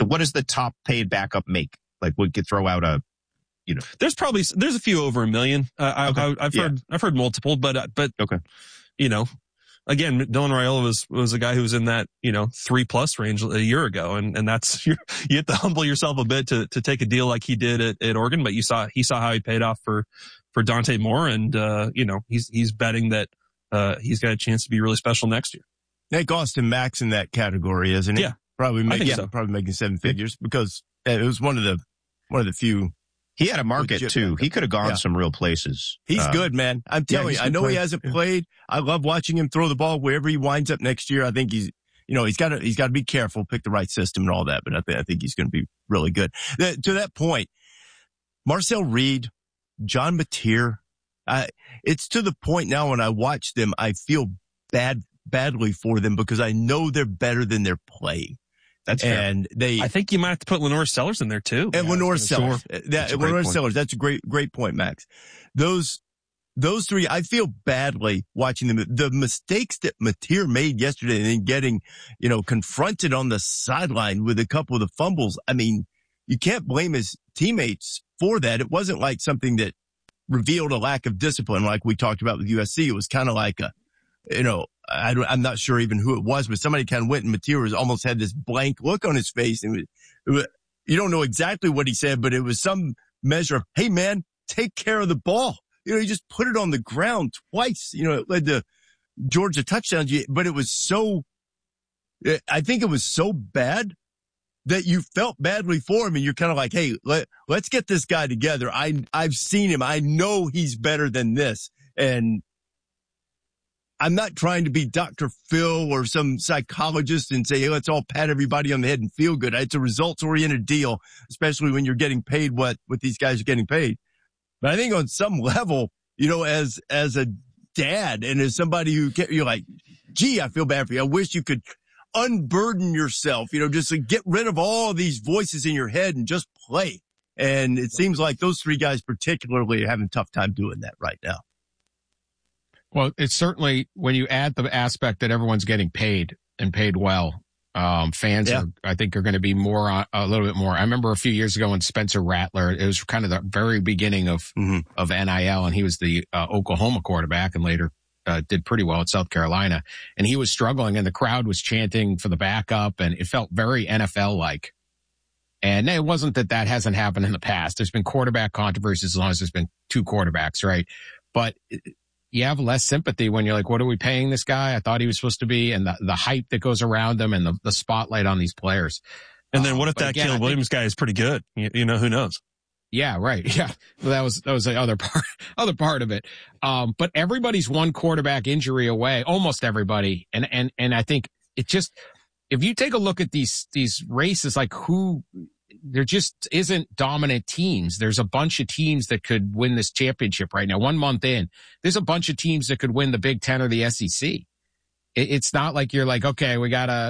what does the top paid backup make? Like, we could throw out a, there's a few over $1 million. I've heard multiple, but okay. Again, Dylan Raiola was a guy who was in that, 3+ range a year ago. And that's, you have to humble yourself a bit to take a deal like he did at Oregon. But he saw how he paid off for Dante Moore. And, he's betting that, he's got a chance to be really special next year. Nick Austin Max in that category, isn't he? Yeah. Probably making 7 figures because it was one of the few. He had a market too. He could have gone some real places. He's good, man. I'm telling you. I know he hasn't played. I love watching him throw the ball wherever he winds up next year. I think he's got to be careful, pick the right system and all that. But I think he's going to be really good. To that point, Marcel Reed, John Mateer, it's to the point now when I watch them, I feel badly for them because I know they're better than they're playing. That's fair. And I think you might have to put Lenore Sellers in there too. And Lenore Sellers. Lenore Sellers. That's a great point, Max. Those three, I feel badly watching them. The mistakes that Mateer made yesterday and then getting, confronted on the sideline with a couple of the fumbles. I mean, you can't blame his teammates for that. It wasn't like something that revealed a lack of discipline like we talked about with USC. It was kind of like I'm not sure even who it was, but somebody kind of went and Mateer almost had this blank look on his face. And you don't know exactly what he said, but it was some measure of, hey man, take care of the ball. He just put it on the ground twice. It led to Georgia touchdowns, but it was I think it was so bad that you felt badly for him and you're kind of like, hey, let's get this guy together. I've seen him. I know he's better than this. And I'm not trying to be Dr. Phil or some psychologist and say, hey, let's all pat everybody on the head and feel good. It's a results-oriented deal, especially when you're getting paid what these guys are getting paid. But I think on some level, as a dad and as somebody you're like, gee, I feel bad for you. I wish you could unburden yourself, just like get rid of all these voices in your head and just play. And it seems like those three guys particularly are having a tough time doing that right now. Well, it's certainly when you add the aspect that everyone's getting paid and paid well, fans I think are going to be a little bit more. I remember a few years ago when Spencer Rattler, it was kind of the very beginning of NIL, and he was the Oklahoma quarterback and later did pretty well at South Carolina. And he was struggling and the crowd was chanting for the backup and it felt very NFL-like. And it wasn't that hasn't happened in the past. There's been quarterback controversies as long as there's been two quarterbacks, right? But you have less sympathy when you're like, what are we paying this guy? I thought he was supposed to be, and the hype that goes around them and the spotlight on these players. And then what if that Caleb Williams guy is pretty good? Who knows? Yeah, right. Yeah. Well, that was the other part of it. But everybody's one quarterback injury away, almost everybody. And I think it just, if you take a look at these races, like there just isn't dominant teams. There's a bunch of teams that could win this championship right now. 1 month in, there's a bunch of teams that could win the Big Ten or the SEC. It's not like you're like, okay, we got